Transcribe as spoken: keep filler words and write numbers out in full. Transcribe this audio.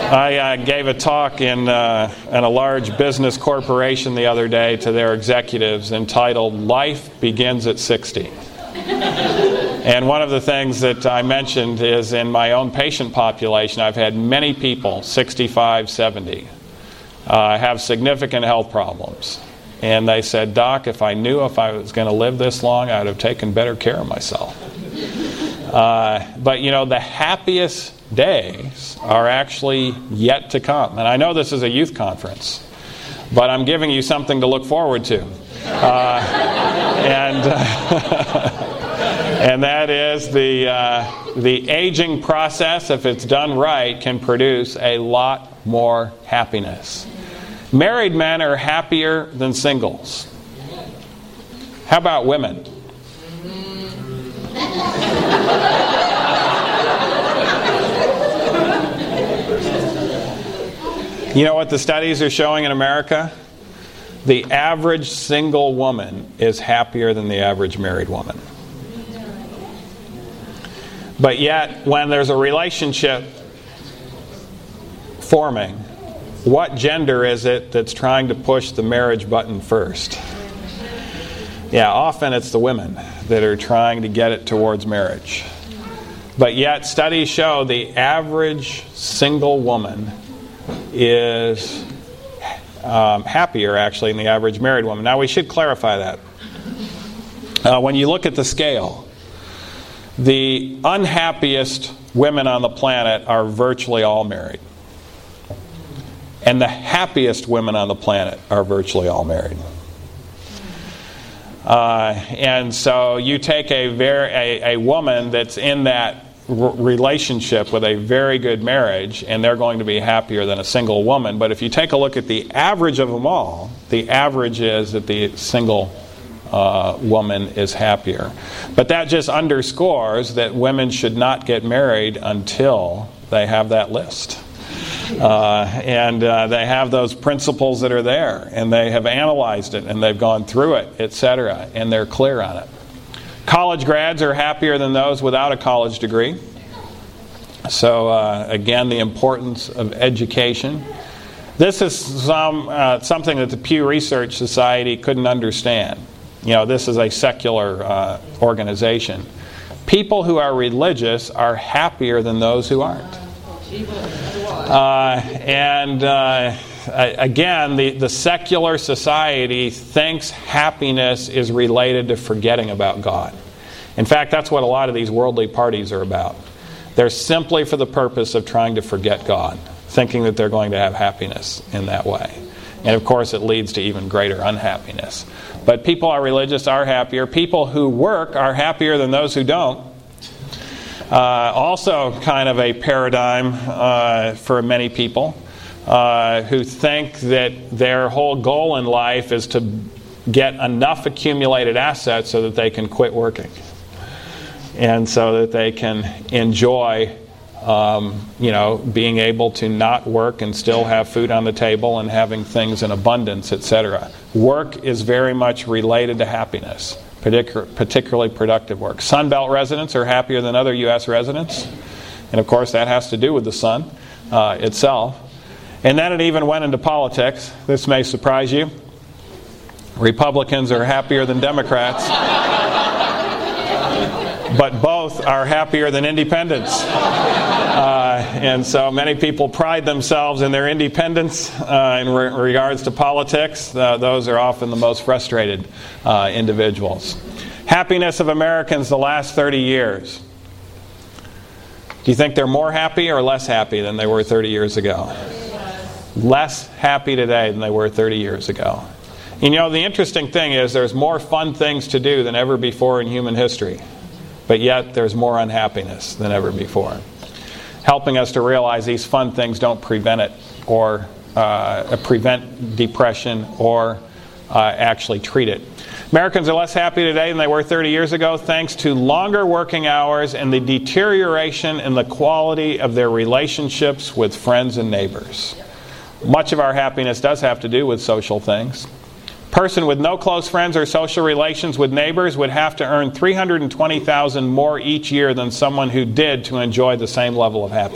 I uh, gave a talk in, uh, in a large business corporation the other day to their executives entitled "Life Begins at sixty." And one of the things that I mentioned is in my own patient population, I've had many people, sixty-five, seventy, uh, have significant health problems. And they said, "Doc, if I knew if I was going to live this long, I'd have taken better care of myself." Uh, but, you know, the happiest days are actually yet to come. And I know this is a youth conference, but I'm giving you something to look forward to. Uh, and and that is the uh, the aging process, if it's done right, can produce a lot more happiness. Married men are happier than singles. How about women? You know what the studies are showing in America? The average single woman is happier than the average married woman. But yet, when there's a relationship forming, what gender is it that's trying to push the marriage button first? Yeah, often it's the women that are trying to get it towards marriage. But yet, studies show the average single woman is um, happier, actually, than the average married woman. Now, we should clarify that. Uh, when you look at the scale, the unhappiest women on the planet are virtually all married. And the happiest women on the planet are virtually all married. Uh, and so you take a, very, a, a woman that's in that r- relationship with a very good marriage, and they're going to be happier than a single woman. But if you take a look at the average of them all, the average is that the single uh, woman is happier. But that just underscores that women should not get married until they have that list. Uh, and uh, they have those principles that are there, and they have analyzed it, and they've gone through it, et cetera, and they're clear on it. College grads are happier than those without a college degree. So, uh, again, the importance of education. This is some uh, something that the Pew Research Society couldn't understand. You know, this is a secular uh, organization. People who are religious are happier than those who aren't. Uh, and uh, again, the, the secular society thinks happiness is related to forgetting about God. In fact, that's what a lot of these worldly parties are about. They're simply for the purpose of trying to forget God, thinking that they're going to have happiness in that way. And of course, it leads to even greater unhappiness. But people who are religious are happier. People who work are happier than those who don't. Uh, also kind of a paradigm uh, for many people uh, who think that their whole goal in life is to get enough accumulated assets so that they can quit working. And so that they can enjoy, um, you know, being able to not work and still have food on the table and having things in abundance, et cetera. Work is very much related to happiness. Particularly productive work. Sunbelt residents are happier than other U S residents. And of course that has to do with the sun uh, itself. And then it even went into politics. This may surprise you. Republicans are happier than Democrats. But both are happier than independents. Uh, and so many people pride themselves in their independence uh, in re- regards to politics. Uh, those are often the most frustrated uh, individuals. Happiness of Americans the last thirty years. Do you think they're more happy or less happy than they were thirty years ago? Less happy today than they were thirty years ago. You know, the interesting thing is there's more fun things to do than ever before in human history. But yet there's more unhappiness than ever before. Helping us to realize these fun things don't prevent it or uh, prevent depression or uh, actually treat it. Americans are less happy today than they were thirty years ago thanks to longer working hours and the deterioration in the quality of their relationships with friends and neighbors. Much of our happiness does have to do with social things. A person with no close friends or social relations with neighbors would have to earn three hundred twenty thousand dollars more each year than someone who did to enjoy the same level of happiness.